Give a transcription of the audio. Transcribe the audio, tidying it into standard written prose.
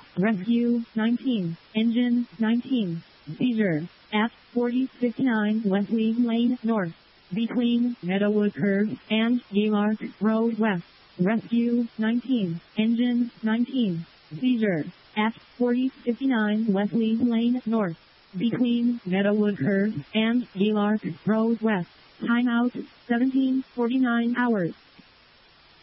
Rescue 19, Engine 19, Seizure at 4059 Wesley Lane North, between Meadowood Curve and Gaylord Road West. Rescue 19, Engine 19, Seizure at 4059 Wesley Lane North, between Meadowood Curve and Gaylord Road West. Timeout 17:49 hours.